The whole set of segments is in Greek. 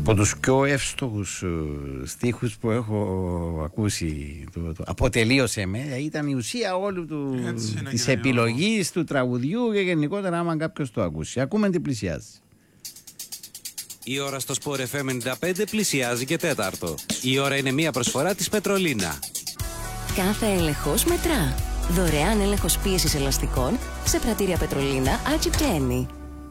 Από τους πιο εύστοχους στίχους που έχω ακούσει, το αποτελείωσε με, ήταν η ουσία όλου της επιλογής του τραγουδιού και γενικότερα άμα κάποιος το ακούσει. Ακούμε τι πλησιάζει. Η ώρα στο Sport FM 95 πλησιάζει και τέταρτο. Η ώρα είναι μια προσφορά της Πετρολίνα. Κάθε έλεγχος μετρά. Δωρεάν έλεγχος πίεσης ελαστικών σε πρατήρια Πετρολίνα Ατζιπλένη.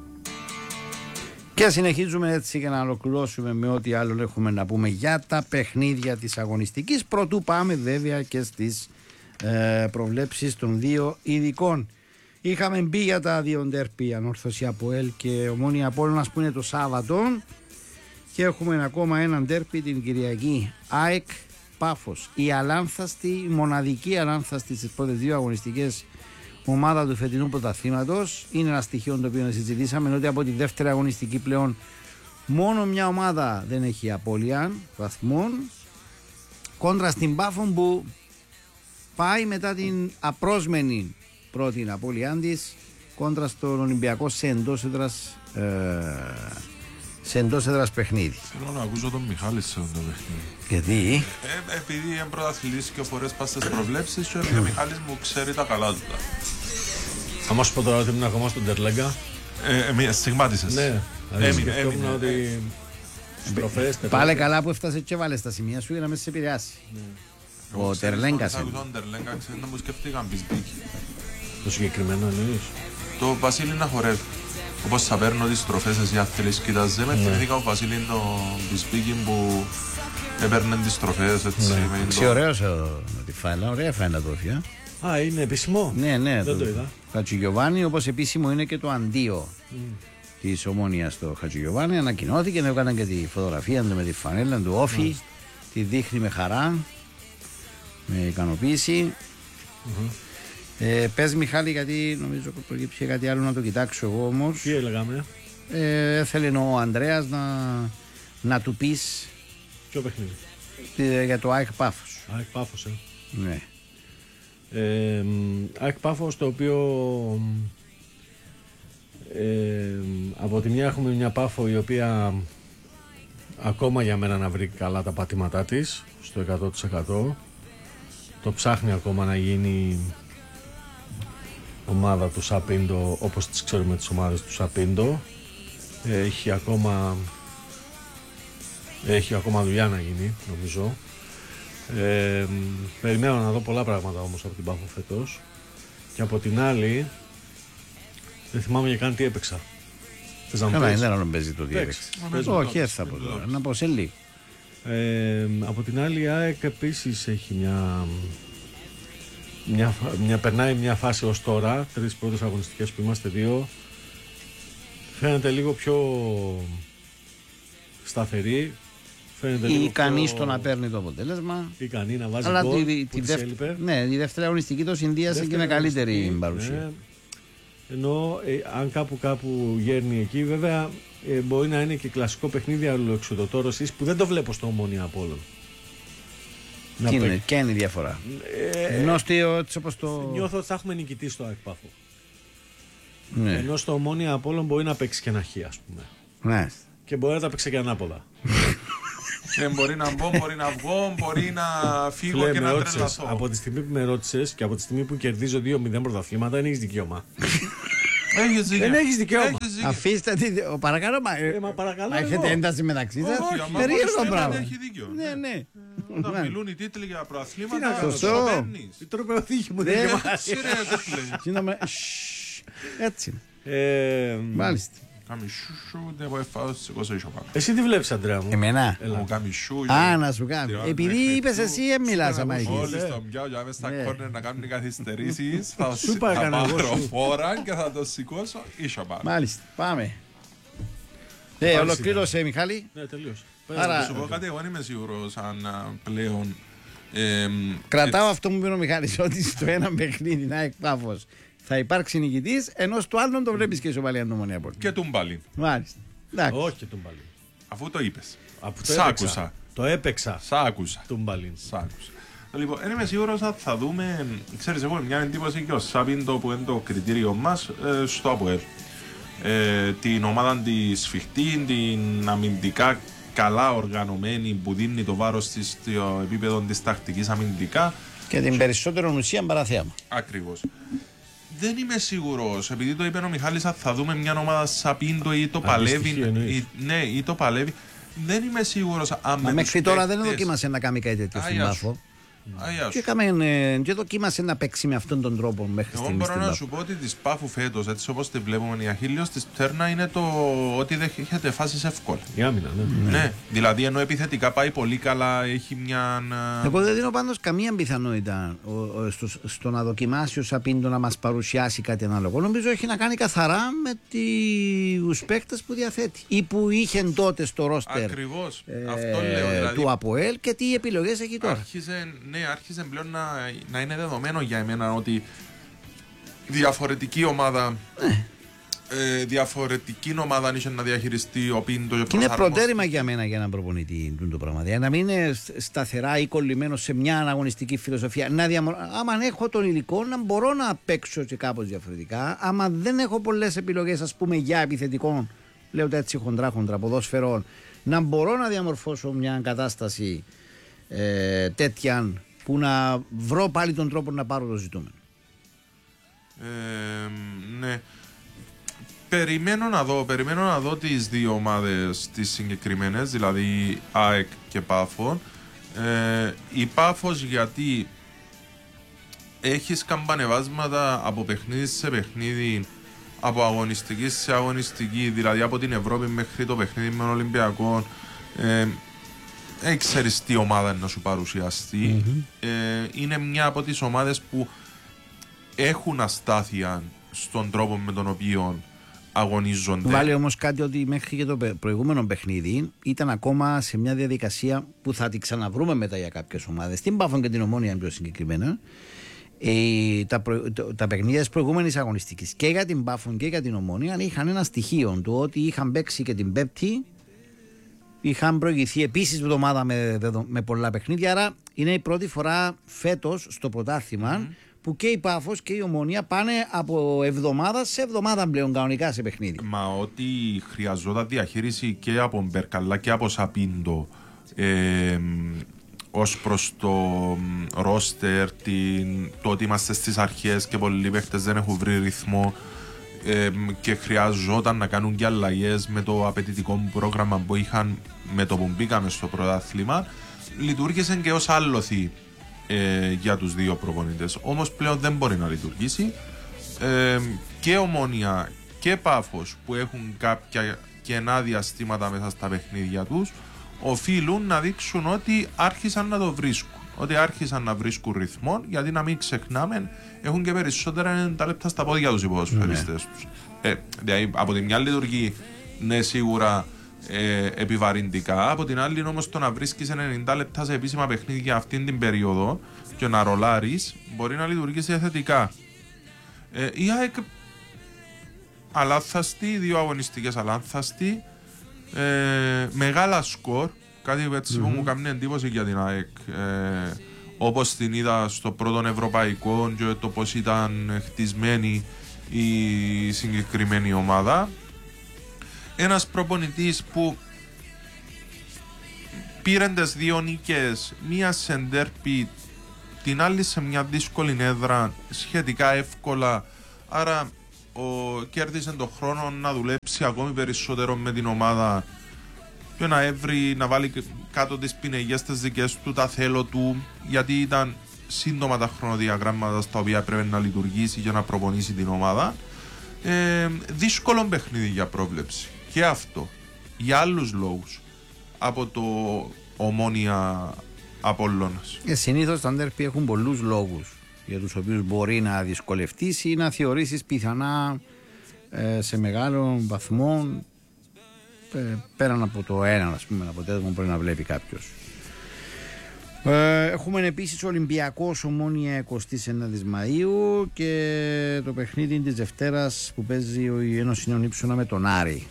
Και συνεχίζουμε έτσι για να ολοκληρώσουμε με ό,τι άλλο έχουμε να πούμε για τα παιχνίδια της αγωνιστικής. Πρωτού πάμε βέβαια και στις προβλέψεις των δύο ειδικών. Είχαμε μπει για τα δύο ντέρπι, Ανόρθωση ΑΠΟΕΛ και Ομόνοια Απόλλωνας που είναι το Σάββατο. Και έχουμε ακόμα έναν ντέρπι την Κυριακή, ΑΕΚ Πάφος. Η αλάνθαστη, η μοναδική αλάνθαστη στις πρώτες δύο αγωνιστικές ομάδα του φετινού πρωταθλήματος. Είναι ένα στοιχείο το οποίο συζητήσαμε, ότι από τη δεύτερη αγωνιστική πλέον μόνο μια ομάδα δεν έχει απώλεια βαθμών, κόντρα στην Πάφο που πάει μετά την απρόσμενη πρώτη απώλειά της κόντρα στον Ολυμπιακό σε εντός έδρας παιχνίδι. Θέλω να ακούσω τον Μιχάλη σε αυτό το παιχνίδι. Γιατί? Επειδή είναι πρωταθλητής και φορές πας στις προβλέψεις και ο Μιχάλης μου ξέρει τα καλά του. Θα μας πω τώρα ότι ήμουν ακόμα στον Τερλέγκα. Στιγμάτισες. Ναι, έμεινε ότι στροφές. Πάλε καλά που έφτασε και βάλε στα σημεία σου για να με σε επηρεάσει. Ο Τερλέγκας. Ο Τερλέγκα ξέρει να μου σκεφτήκαν πισμπίκι. Το συγκεκριμένο εννοείς? Το Βασίλη να χορεύει. Όπως θα παίρνω τις στροφές εσύ αν θέλεις κοιτάζε με, θυμήθηκα ο Βασίλη το πισμπίκι που έπαιρνε τις στροφές έτσι. Τι ωραίος τη φάλα, ωραία φάλα το όφια. Α, είναι επίσημο? Ναι, δεν το είδα. Χατζηγιοβάνι, όπως επίσημο είναι και το αντίο της Ομόνοιας στο Χατζηγιοβάνι. Ανακοινώθηκε, έκαναν και τη φωτογραφία του με τη φανέλα του όφι. Τη δείχνει με χαρά, με ικανοποίηση. Πες Μιχάλη, γιατί νομίζω προκύψε κάτι άλλο να το κοιτάξω εγώ όμως. Τι έλεγαμε? Θέλει ο Ανδρέας να του πεις. Ποιο παιχνίδι? Για το ΑΕΚ Πάφος. ΑΕΚ Πάφος, Ναι. ΑΕΚ Πάφος, το οποίο από τη μια έχουμε μια Πάφο η οποία ακόμα για μένα να βρει καλά τα πατήματά της στο 100%. Το ψάχνει ακόμα να γίνει ομάδα του Σαπίντο όπως τις ξέρουμε τις ομάδες του Σαπίντο. Έχει ακόμα δουλειά να γίνει, νομίζω. Περιμένω να δω πολλά πράγματα όμως από την Πάφο φέτος. Και από την άλλη δεν θυμάμαι για καν τι έπαιξα. Θες να μου πεις? Δεν άλλο παίζει το τι έπαιξε. Όχι, έτσι θα πω τώρα. Να πω σε λίγο. Από την άλλη η ΑΕΚ επίσης έχει περνάει μια φάση ως τώρα, 3 πρώτες αγωνιστικές που είμαστε 2. Φαίνεται λίγο πιο σταθερή. Ικανή στο να παίρνει το αποτέλεσμα. Ικανή να βάζει αλλά γκολ ναι, η δεύτερη αγωνιστική το συνδύασε και με καλύτερη παρουσία. Ναι. Ενώ αν κάπου γέρνει εκεί, βέβαια μπορεί να είναι και κλασικό παιχνίδι αλληλοεξοδοτόρωσης που δεν το βλέπω στο Ομόνοια Απόλλων. Ποια είναι η διαφορά? Νιώθω ότι θα έχουμε νικητή στο ΑΕΚ Πάφο. Ναι. Ενώ στο Ομόνοια Απόλλων μπορεί να παίξει και ένα χ, ας πούμε. Ναι. Και μπορεί να τα παίξει και ανάποδα. Μπορεί να μπω, μπορεί να βγω, μπορεί να φύγω και να τρελαθώ. Από τη στιγμή που με ρώτησες και από τη στιγμή που κερδίζω 2-0 πρωταθλήματα, δεν έχεις δικαίωμα. Δεν έχεις δικαίωμα. Αφήστε παρακαλώ, παρακαλώ. Έχετε ένταση μεταξύ σας. Περίεργο πράγμα. Έχει δίκιο. Ναι. Όταν μιλούν οι τίτλοι για προαθλήματα, σωστό. Η τροπεοθήκη μου δεν είναι μάθει. Έτσι. Μάλιστα. Εσύ τι βλέπεις, Αντρέα μου? Εμένα? Να σου κάνω. Επειδή είπες εσύ μιλάς άμα έχεις. Μόλις τον πιάω για μέσα στα κόρνερ να κάνουν καθυστερήσεις, θα πάρω φόρα και θα το σηκώσω ίσο πάνω. Μάλιστα, πάμε. Ολοκλήρωσε Μιχάλη. Ναι, τελείωσε. Να σου πω κάτι, εγώ δεν είμαι σίγουρος αν πλέον... Κρατάω αυτό που είπε ο Μιχάλης, ότι στο ένα παιχνίδι να έχει Πάφος θα υπάρξει νικητής, ενώ στο άλλο το βλέπεις και ισοπαλία του Ομόνοια Απόλλων. Και Τούμπαλιν. Μάλιστα. Όχι και Τούμπαλιν. Αφού το είπες. Σ' άκουσα. Το έπαιξα. Σ' άκουσα. Τούμπαλιν. Σ' άκουσα. Λοιπόν, δεν είμαι σίγουρος ότι θα δούμε. Ξέρεις, έχω μια εντύπωση και ο Σάπιντο που είναι το κριτήριο μας στο ΑΠΟΕΛ. Την ομάδα τη σφιχτή, την αμυντικά καλά οργανωμένη που δίνει το βάρος της στο επίπεδο της τακτικής αμυντικά. Και την περισσότερο ουσία παραθέαμα. Ακριβώς. Δεν είμαι σίγουρος, επειδή το είπε ο Μιχάλης, θα δούμε μια ομάδα Σαπίντο ή το παλεύει. Ή το παλεύει. Δεν είμαι σίγουρος. Μα μέχρι τώρα δεν δοκίμασε να κάνει κάτι τέτοιο στην Πάφο. Και δοκίμασε να παίξει με αυτόν τον τρόπο μέχρι στιγμής. Εγώ μπορώ να σου πω ότι της Πάφου φέτος, έτσι όπως τη βλέπουμε, η αχίλλειος της Πτέρνα είναι το ότι δεν έχετε φάσεις εύκολα. Η άμυνα, ναι. Δηλαδή ενώ επιθετικά πάει πολύ καλά, έχει μια. Εγώ δεν δίνω πάντως καμία πιθανότητα στο να δοκιμάσει ο Σαπίντο να μας παρουσιάσει κάτι ανάλογο. Νομίζω έχει να κάνει καθαρά με τους παίκτες που διαθέτει ή που είχε τότε στο ρόστερ. Ακριβώς. Αυτό λέω. Δηλαδή, του ΑΠΟΕΛ και τι επιλογές έχει τώρα. Άρχισε πλέον να είναι δεδομένο για εμένα ότι διαφορετική ομάδα διαφορετική ομάδα αν είχε να διαχειριστεί ο Πίντο. Και είναι προτέρημα για μένα για έναν προπονητή το πράγμα. Για να μην είναι σταθερά ή κολλημένο σε μια αναγωνιστική φιλοσοφία. Άμα έχω τον υλικό να μπορώ να παίξω και κάπως διαφορετικά. Άμα δεν έχω πολλές επιλογές, ας πούμε, για επιθετικών, λέω τα έτσι χοντρά ποδόσφαιρων, να μπορώ να διαμορφώσω μια κατάσταση τέτοια που να βρω πάλι τον τρόπο να πάρω το ζητούμενο. Ναι. Περιμένω να δω τις δύο ομάδες τις συγκεκριμένες, δηλαδή ΑΕΚ και Πάφο. Η Πάφος γιατί έχεις καμπανεβάσματα από παιχνίδι σε παιχνίδι, από αγωνιστική σε αγωνιστική, δηλαδή από την Ευρώπη μέχρι το παιχνίδι με τον Ολυμπιακό. Ξέρεις τι ομάδα να σου παρουσιαστεί. Είναι μια από τις ομάδες που έχουν αστάθεια στον τρόπο με τον οποίο αγωνίζονται. Βάλει όμως κάτι ότι μέχρι και το προηγούμενο παιχνίδι ήταν ακόμα σε μια διαδικασία που θα τη ξαναβρούμε μετά για κάποιες ομάδες. Την Πάφο και την Ομόνοια πιο συγκεκριμένα. Τα παιχνίδια της προηγούμενης αγωνιστικής και για την Πάφο και για την Ομόνοια είχαν ένα στοιχείο του ότι είχαν παίξει και την Πέμπτη. Είχαν προηγηθεί επίσης εβδομάδα με πολλά παιχνίδια. Άρα είναι η πρώτη φορά φέτος στο πρωτάθλημα που και η Πάφος και η Ομόνοια πάνε από εβδομάδα σε εβδομάδα πλέον κανονικά σε παιχνίδι. Μα ότι χρειαζόταν διαχείριση και από Μπερκαλά και από Σαπίντο ως προς το ρόστερ, το ότι είμαστε στις αρχές και πολλοί παίχτες δεν έχουν βρει ρυθμό και χρειαζόταν να κάνουν και αλλαγές με το απαιτητικό πρόγραμμα που είχαν με το που μπήκαμε στο πρωτάθλημα, λειτουργήσε και ως άλοθη για τους δύο προπονητές. Όμως πλέον δεν μπορεί να λειτουργήσει. Και Ομόνοια και Πάφος που έχουν κάποια κενά διαστήματα μέσα στα παιχνίδια τους οφείλουν να δείξουν ότι άρχισαν να το βρίσκουν, ότι άρχισαν να βρίσκουν ρυθμό, γιατί να μην ξεχνάμε έχουν και περισσότερα 90 λεπτά στα πόδια τους οι ποδοσφαιριστές τους. Δηλαδή από τη μια λειτουργεί ναι σίγουρα επιβαρυντικά, από την άλλη όμως το να βρίσκεις 90 λεπτά σε επίσημα παιχνίδια αυτήν την περίοδο και να ρολάρεις μπορεί να λειτουργήσει θετικά. Η ΑΕΚ αλάνθαστη, δύο αγωνιστικές αλάνθαστη, μεγάλα σκορ, κάτι έτσι που μου κάνει εντύπωση για την ΑΕΚ, όπως την είδα στο πρώτο ευρωπαϊκό και το πως ήταν χτισμένη η συγκεκριμένη ομάδα. Ένας προπονητής που πήρε τις δύο νίκες, μία σε ντέρπι, την άλλη σε μια δύσκολη έδρα, σχετικά εύκολα, άρα κέρδισε τον χρόνο να δουλέψει ακόμη περισσότερο με την ομάδα και να βάλει κάτω τις πινεγιές τις δικές του, τα θέλω του, γιατί ήταν σύντομα τα χρονοδιαγράμματα στα οποία πρέπει να λειτουργήσει για να προπονήσει την ομάδα. Δύσκολο παιχνίδι για πρόβλεψη και αυτό για άλλους λόγους από το Ομόνοια Απόλλωνας. Συνήθως τα ντέρπι έχουν πολλούς λόγους για τους οποίους μπορεί να δυσκολευτείς ή να θεωρήσεις πιθανά σε μεγάλο βαθμό πέραν από το ένα, ας πούμε, αποτέλεσμα που πρέπει να βλέπει κάποιος. Έχουμε επίσης Ολυμπιακός Ομόνοια 29 Μαΐου και το παιχνίδι της Δευτέρας που παίζει η Ένωση Νέων Ύψωνα με τον Άρη.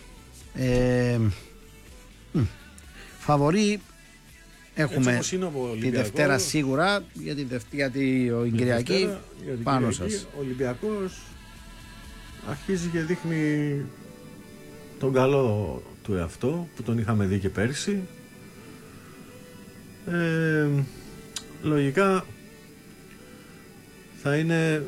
Φαβορί έχουμε τη Δευτέρα σίγουρα, γιατί ο Κυριακή πάνω σας. Ο Ολυμπιακός αρχίζει και δείχνει τον καλό του εαυτό που τον είχαμε δει και πέρσι. Λογικά θα είναι,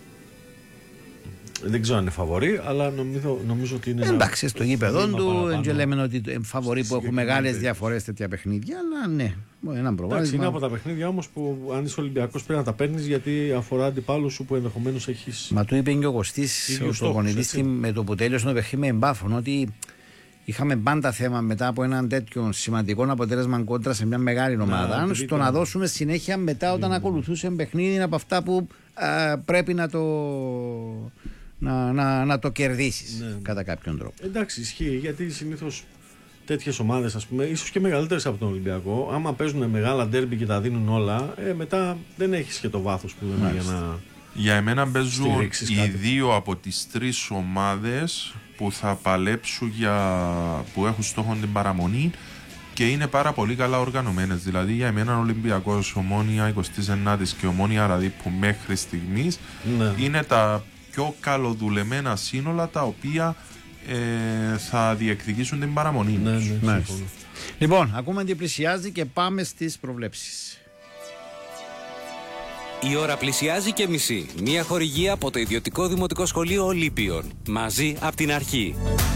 δεν ξέρω αν είναι φαβορί, αλλά νομίζω ότι είναι. Εντάξει, στο γήπεδο του και λέμε ότι φαβορί που έχουν συγκεκριμένη μεγάλες περίπτωση. διαφορές τέτοια παιχνίδια, αλλά ναι, έναν προβάδισμα. Εντάξει, είναι από τα παιχνίδια όμως που αν είσαι Ολυμπιακός πρέπει να τα παίρνεις, γιατί αφορά αντιπάλους σου που ενδεχομένως έχεις. Μα του είπε και ο Κωστής, ίδιους ο στόχους, προπονητής, έτσι. με το που τέλειωσε το παιχνίδι με Εμπάφων, ότι είχαμε πάντα θέμα μετά από έναν τέτοιο σημαντικό αποτέλεσμα κόντρα σε μια μεγάλη ομάδα. επειδή Στο να δώσουμε συνέχεια μετά όταν ακολουθούσε παιχνίδι από αυτά που πρέπει να το κερδίσεις Ναι. κατά κάποιον τρόπο. Εντάξει, ισχύει, γιατί συνήθως τέτοιες ομάδες, ας πούμε, ίσως και μεγαλύτερες από τον Ολυμπιακό, άμα παίζουν μεγάλα ντέρμπι και τα δίνουν όλα, μετά δεν έχεις και το βάθος που λέμε για να. Για εμένα παίζουν στηρίξεις οι κάτι. 2 από τις 3 ομάδες που θα παλέψουν που έχουν στόχο την παραμονή και είναι πάρα πολύ καλά οργανωμένες. Δηλαδή για εμένα ο Ολυμπιακός, Ομόνοια 29ης και Ομόνοια Αραδίππου μέχρι στιγμής Ναι. είναι τα πιο καλοδουλεμένα σύνολα τα οποία θα διεκδικήσουν την παραμονή. Ναι, ναι, τους. συμφωνώ. Λοιπόν, ακούμε τι πλησιάζει και πάμε στις προβλέψεις. Η ώρα πλησιάζει και μισή. Μια χορηγία από το Ιδιωτικό Δημοτικό Σχολείο Ολύπιων. Μαζί από την αρχή.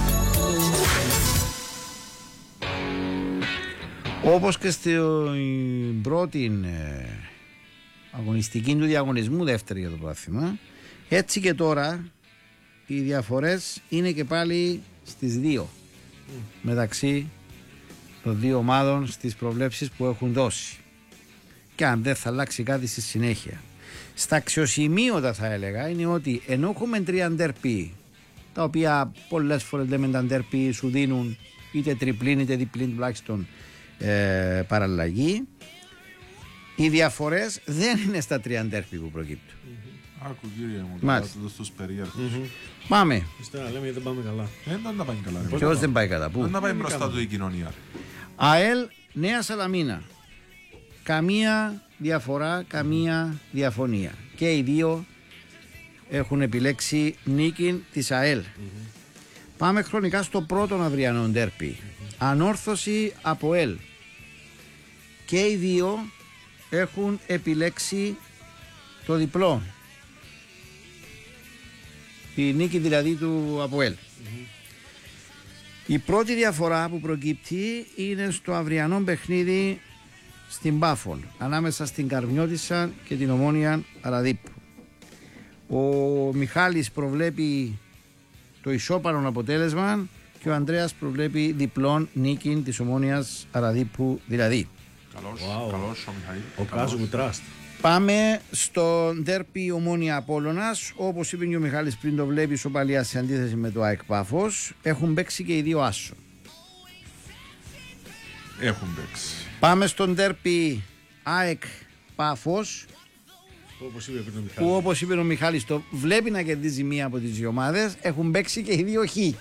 Όπως και στην πρώτη αγωνιστική του διαγωνισμού, δεύτερη για το πρωτάθλημα, έτσι και τώρα οι διαφορές είναι και πάλι στις 2 μεταξύ των 2 ομάδων στις προβλέψεις που έχουν δώσει, και αν δεν θα αλλάξει κάτι στη συνέχεια. Στα αξιοσημείωτα θα έλεγα είναι ότι ενώ έχουμε 3 ντέρπι, τα οποία πολλές φορές λέμε τα ντέρπι σου δίνουν είτε τριπλήν είτε διπλήν τουλάχιστον παραλλαγή, οι διαφορές δεν είναι στα 3 ντέρπι που προκύπτουν. Άκου κύριε μου, Μάλιστα. τώρα στους περίεργους. Πάμε. Ύστερα λέμε γιατί δεν πάμε καλά. Δεν τα πάει καλά. ρε. Ποιος δεν πάει κατά πού? Δεν τα πάει μπροστά του η κοινωνία. ΑΕΛ Νέα Σαλαμίνα. Καμία διαφορά, καμία διαφωνία. Και οι 2 έχουν επιλέξει νίκη της ΑΕΛ. Πάμε χρονικά στο πρώτο αυριανό ντέρπι. Ανόρθωση από ΕΛ. Και οι 2 έχουν επιλέξει το διπλό. Η νίκη δηλαδή του ΑΠΟΕΛ. Η πρώτη διαφορά που προκύπτει είναι στο αυριανό παιχνίδι στην Πάφων, ανάμεσα στην Καρμιώτισσα και την Ομόνοια Αραδίππου. Ο Μιχάλης προβλέπει το ισόπαλο αποτέλεσμα και ο Ανδρέας προβλέπει διπλόν νίκη της Ομόνοιας Αραδίππου δηλαδή. Καλώς ο Μιχαήλ. Ο Κάζου μου τραστ. Πάμε στο ντέρπι Ομόνοια Απόλλωνας. Όπως είπε και ο Μιχάλης πριν, το βλέπει ισοπαλία σε αντίθεση με το ΑΕΚ Πάφος. Έχουν παίξει και οι 2 άσο. Έχουν παίξει. Πάμε στον ντέρπι ΑΕΚ Πάφος, Όπως είπε πριν ο που Μιχάλης. όπως είπε ο Μιχάλης το βλέπει να κερδίζει μία από τις 2 ομάδες. Έχουν παίξει και οι 2 χ.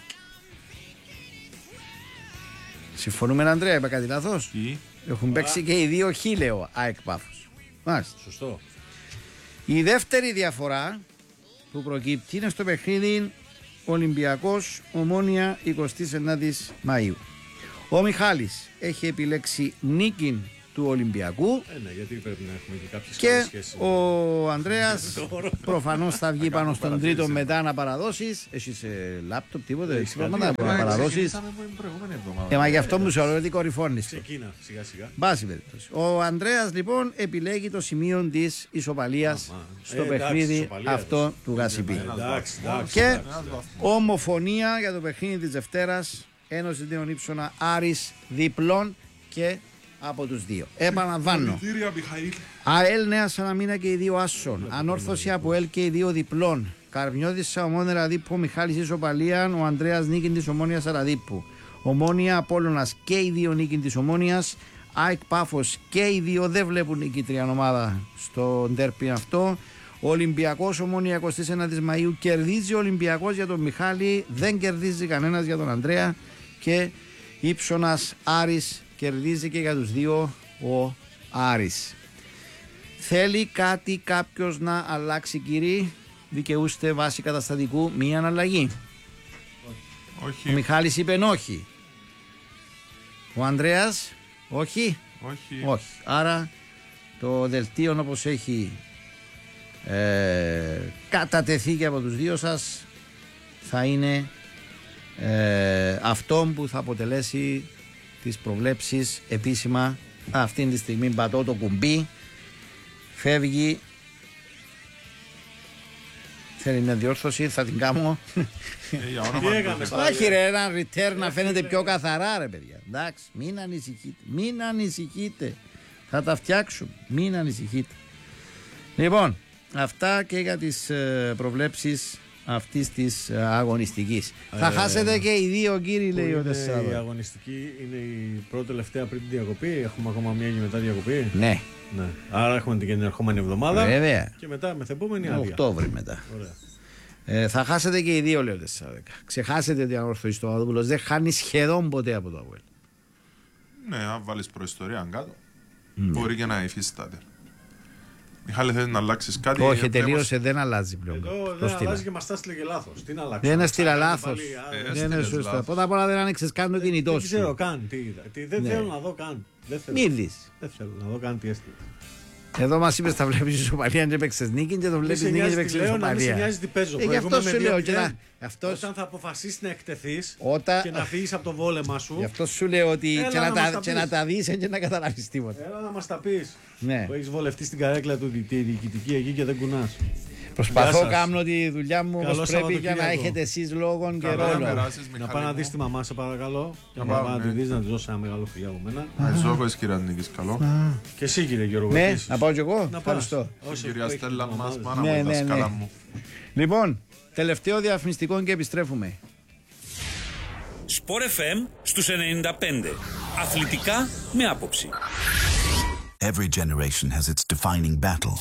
Συμφωνούμε, Ανδρέα, είπα κάτι λάθος? Ή Έχουν παίξει και οι 2 χ, λέω, ΑΕΚ Πάφος. Μάλιστα. Σωστό. Η δεύτερη διαφορά που προκύπτει είναι στο παιχνίδι Ολυμπιακός Ομόνοια 29ης Μαΐου. Ο Μιχάλης έχει επιλέξει νίκη του Ολυμπιακού Ναι, γιατί πρέπει να έχουμε και κάποιες και καλές σχέσεις. ο Ανδρέας προφανώς θα βγει πάνω στον τρίτο μετά να παραδώσεις. Έχεις λάπτοπ, τίποτε, έχεις πράγματα που να παραδώσεις. Ξεκινήσαμε από την προηγούμενη εβδομάδα. Μα γι' αυτό μου σου λέω ότι κορυφώνεις το. Ξεκίνα, σιγά σιγά. Μπάση περιπτώσει. Ο Ανδρέας λοιπόν επιλέγει το σημείο της ισοπαλίας στο εντάξει, παιχνίδι ισοπαλία αυτό έδωσε. του Γασιπί. Εντάξει, εντάξει. Και ομοφωνία για το παιχνίδι της Δευτέρας. Ένωση Νέων Ήψονα Άρης διπλών και από τους 2. Επαναλαμβάνω. Κύριε Μιχαήλ. ΑΕΛ Νέα Σαλαμίνα και οι 2 άσων. Ανόρθωση από ΕΛ και οι 2 διπλών. Καρμιώτισσα Ομόνοια Αραδίππου, Μιχάλης ισοπαλία, ο Ανδρέας νίκη της Ομόνοιας Αραδίππου. Ομόνοια Απόλλωνας και οι 2 νίκη της Ομόνοιας. ΑΕΚ Πάφος και οι 2 δεν βλέπουν νικήτρια ομάδα στο ντέρπι αυτό. Ο Ολυμπιακός Ομόνοια 29ης Μαΐου κερδίζει ο Ολυμπιακός για τον Μιχάλη, δεν κερδίζει κανένας για τον Ανδρέα. Και Ήψονας Άρης κερδίζει και για τους 2 ο Άρης. Θέλει κάτι κάποιος να αλλάξει, κύριοι? Δικαιούστε βάσει καταστατικού μία αλλαγή? Όχι. Ο Μιχάλης είπε όχι. Ο Ανδρέας όχι. Όχι. Άρα το δελτίο όπως έχει κατατεθεί και από τους δύο σας θα είναι αυτό που θα αποτελέσει τις προβλέψεις επίσημα. Αυτή τη στιγμή πατώ το κουμπί, φεύγει. Θέλει μια διόρθωση, θα την κάνω. Όχι ρε, ένα return να φαίνεται πιο καθαρά ρε παιδιά. Εντάξει, μην ανησυχείτε. Θα τα φτιάξουμε, μην ανησυχείτε. Λοιπόν, αυτά και για τις προβλέψεις αυτής της αγωνιστικής. Θα χάσετε και οι δύο κύριοι, λέει ο Τεσσάδο. Η αγωνιστική είναι η πρώτη τελευταία πριν την διακοπή. Έχουμε ακόμα μια και μετά διακοπή. Ναι. Άρα έχουμε την ερχόμενη εβδομάδα. Βέβαια. Και μετά μεθεπόμενη άδεια. Οκτώβρη μετά. Θα χάσετε και οι δύο, λέει ο Τεσσάδο. Ξεχάσετε ότι ο Χριστοδουλός δεν χάνει σχεδόν ποτέ από το ΑΒΕΛ. Ναι, αν βάλεις προϊστορία κάτω, μπορεί και να υφίσταται. Μιχάλη, θέλεις να αλλάξεις κάτι? Όχι, τελείωσε, δεν αλλάζει πλέον. Εδώ δεν αλλάζει και μας τα έστειλε και λάθος. Τι να αλλάξει? Δεν έστειλα λάθος. Δεν είναι σωστά. Πρώτα απ' όλα δεν άνοιξες καν το κινητό σου. Δεν ξέρω καν τι είδα. Δεν θέλω να δω καν. Μη δεις. Δεν θέλω να δω καν τι έστειλε. Εδώ μας είπες θα βλέπεις ισοπαλία και έπαιξες νίκη και το βλέπεις νίκη και έπαιξες ισοπαλία. Να μην σε νοιάζει τι παίζω. Γι' αυτό σου λέω. Όταν θα αποφασίσεις να εκτεθείς και να φύγεις από το βόλεμα σου. Γι' αυτό σου λέω ότι και να τα δεις και να καταλάβεις τίποτα. Έλα να μας τα πεις. Ναι. Που έχεις βολευτεί στην καρέκλα του τη διοικητική εκεί και δεν κουνάς. Προσπαθώ κάνω τη δουλειά μου όπως πρέπει για να έχετε εσείς λόγο και ρόλο. Να πάω να δεις τη μαμά σε παρακαλώ. Να πάω να τη δεις, να τη δώσω ένα μεγάλο φιλιά από μένα. Ζώκος κυρία Νίκης, καλό. Και εσύ κύριε Γιώργο. Ναι, να πάω κι εγώ. Ευχαριστώ. Κυρία Στέλλα μας, μάνα μου, δασκάλα μου. Λοιπόν, τελευταίο διαφημιστικό και επιστρέφουμε. Sport FM στους 95. Αθλητικά με άποψη. Every generation has its defining battle.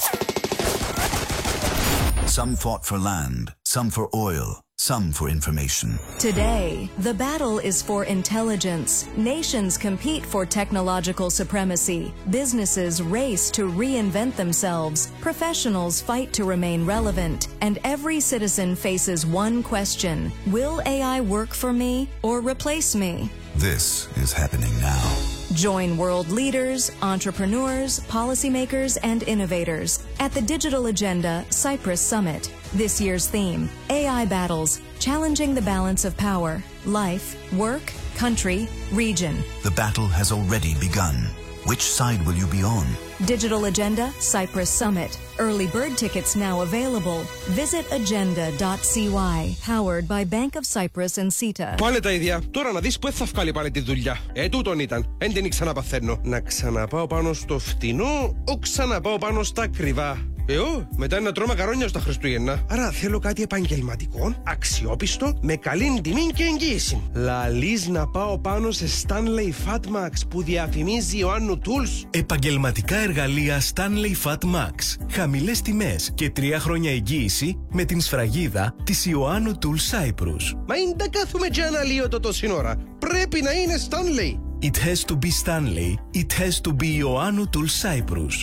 Some fought for land, some for oil, some for information. Today, the battle is for intelligence. Nations compete for technological supremacy. Businesses race to reinvent themselves. Professionals fight to remain relevant. And every citizen faces one question: will AI work for me or replace me? This is happening now. Join world leaders, entrepreneurs, policymakers, and innovators at the Digital Agenda Cyprus Summit. This year's theme, AI Battles, Challenging the Balance of Power, Life, Work, Country, Region. The battle has already begun. Which side will you be on? Digital Agenda Cyprus Summit. Early bird tickets now available. Visit agenda.cy. Powered by Bank of Cyprus and CETA. Πάλι τα ίδια. Τώρα να δεις που θα βγάλει πάλι τη δουλειά. Τούτον ήταν. Εν την ξαναπαθαίνω. Να ξαναπάω πάνω στο φτηνό, ή ξαναπάω πάνω στα ακριβά. Μετά είναι να τρώω μακαρόνια στα Χριστούγεννα. Άρα θέλω κάτι επαγγελματικό, αξιόπιστο, με καλή τιμή και εγγύηση. Λαλείς να πάω πάνω σε Stanley Fatmax που διαφημίζει Ιωάννου Tools. Επαγγελματικά εργαλεία Stanley Fatmax. Χαμηλές τιμές και 3 χρόνια εγγύηση με την σφραγίδα της Ιωάννου Tools Cyprus. Μα είναι τα κάθουμε και αναλύω το σύνορα. Πρέπει να είναι Stanley. It has to be Stanley. It has to be Ιωάννου Tools Cyprus.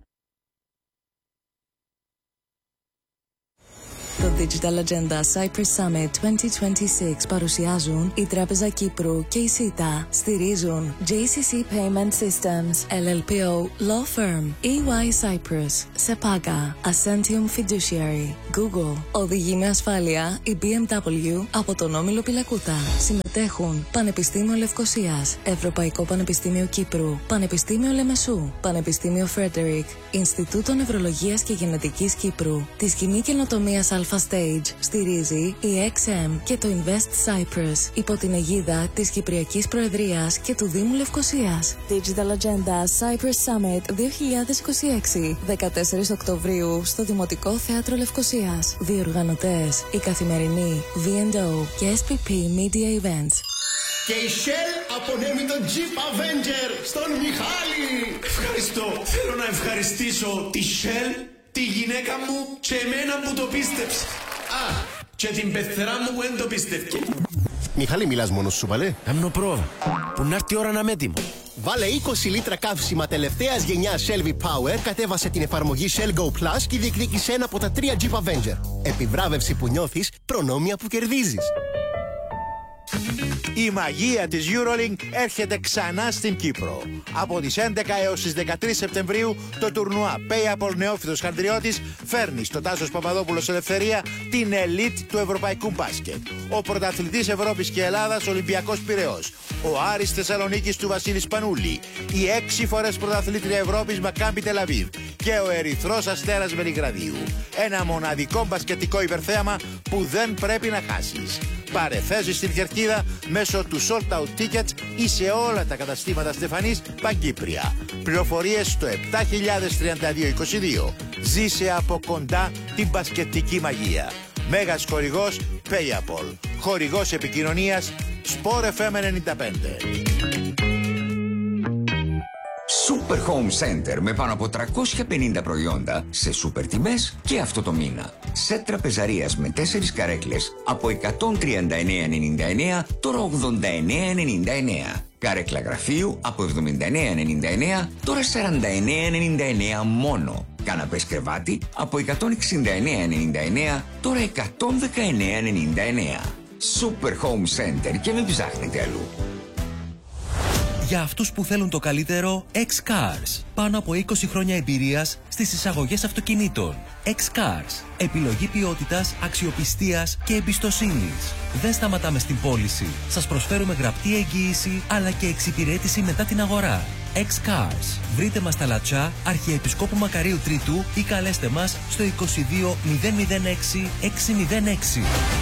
Το Digital Agenda Cyprus Summit 2026 παρουσιάζουν η Τράπεζα Κύπρου και η CETA. Στηρίζουν JCC Payment Systems, LLPO Law Firm, EY Cyprus, SEPAGA, Ascentium Fiduciary, Google. Οδηγεί με ασφάλεια η BMW από τον Όμιλο Πιλακούτα. Συμμετέχουν Πανεπιστήμιο Λευκωσίας, Ευρωπαϊκό Πανεπιστήμιο Κύπρου, Πανεπιστήμιο Λεμεσού, Πανεπιστήμιο Φρέντερικ, Ινστιτούτο Νευρολογίας και Γενετικής Κύπρου, τη Σκηνή Καινοτομίας Alpha Stage στηρίζει η XM και το Invest Cyprus υπό την αιγίδα της Κυπριακής Προεδρίας και του Δήμου Λευκωσίας. Digital Agenda Cyprus Summit 2026, 14 Οκτωβρίου στο Δημοτικό Θέατρο Λευκωσίας. Διοργανωτές η Καθημερινή, V&O και SPP Media Events. Και η Shell απονέμει τον Jeep Avenger στον Μιχάλη. Ευχαριστώ. Θέλω να ευχαριστήσω τη Shell, τη γυναίκα μου και εμένα που το πίστεψε. Και την πεθερά μου που δεν το πίστευκε. Μιχάλη, μιλάς μόνος σου, παλέ? Κάμνω πρόβα. Που να έρθει η ώρα να είμαι έτοιμο. Βάλε 20 λίτρα καύσιμα τελευταίας γενιάς Shell V-Power, κατέβασε την εφαρμογή Shell Go Plus και διεκδίκησε ένα από τα 3 Jeep Avenger. Επιβράβευση που νιώθεις, προνόμια που κερδίζεις. Η μαγεία της EuroLink έρχεται ξανά στην Κύπρο. Από τις 11 έως τις 13 Σεπτεμβρίου το τουρνουά Payapol Νεόφυτος Χανδριώτης φέρνει στο Τάσος Παπαδόπουλος Ελευθερία την ελίτ του ευρωπαϊκού μπάσκετ. Ο πρωταθλητής Ευρώπης και Ελλάδας Ολυμπιακός Πειραιώς. Ο Άρης Θεσσαλονίκης του Βασίλη Σπανούλη. Η 6 φορές πρωταθλήτρια Ευρώπης Μακάμπι Τελαβίβ. Και ο Ερυθρός Αστέρας Βελιγραδίου. Ένα μοναδικό μπασκετικό υπερθέαμα που δεν πρέπει να χάσεις. Πάρε θέση στην κερκίδα μέσω του Sold Out Tickets ή σε όλα τα καταστήματα Στεφανής Παγκύπρια. Πληροφορίες στο 703222. Ζήσε από κοντά την μπασκετική μαγεία. Μέγας χορηγός Payapol. Χορηγός επικοινωνίας Sport FM 95. Super Home Center με πάνω από 350 προϊόντα σε σούπερ τιμές και αυτό το μήνα. Σετ τραπεζαρίας με 4 καρέκλες από 139,99 τώρα 89,99. Καρέκλα γραφείου από 79,99 τώρα 49,99 μόνο. Καναπές κρεβάτι από 169,99 τώρα 119,99. Super Home Center και μην ψάχνετε αλλού. Για αυτούς που θέλουν το καλύτερο, X-Cars. Πάνω από 20 χρόνια εμπειρίας στις εισαγωγές αυτοκινήτων. X-Cars. Επιλογή ποιότητας, αξιοπιστίας και εμπιστοσύνης. Δεν σταματάμε στην πώληση. Σας προσφέρουμε γραπτή εγγύηση αλλά και εξυπηρέτηση μετά την αγορά. X-Cars. Βρείτε μας στα Λατσά, Αρχιεπισκόπου Μακαρίου Τρίτου ή καλέστε μας στο 22 006 606.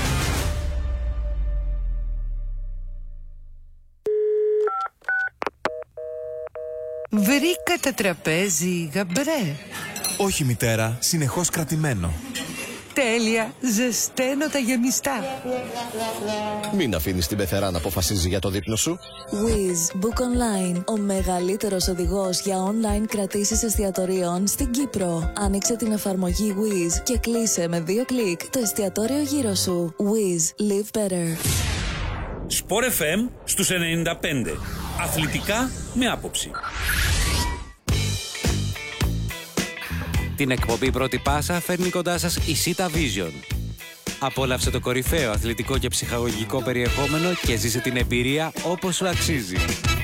Βρήκατε τραπέζι, γαμπρέ? Όχι μητέρα, συνεχώς κρατημένο. Τέλεια, ζεσταίνω τα γεμιστά. Μην αφήνεις την πεθερά να αποφασίζει για το δείπνο σου. Wizz Book Online, ο μεγαλύτερος οδηγός για online κρατήσεις εστιατορίων στην Κύπρο. Άνοιξε την εφαρμογή Wizz και κλείσε με 2 κλικ το εστιατόριο γύρω σου. Wizz, live better. Sport FM στους 95. Αθλητικά με άποψη. Την εκπομπή Πρώτη Πάσα φέρνει κοντά σας η Sita Vision. Απόλαυσε το κορυφαίο αθλητικό και ψυχαγωγικό περιεχόμενο και ζήσε την εμπειρία όπως σου αξίζει.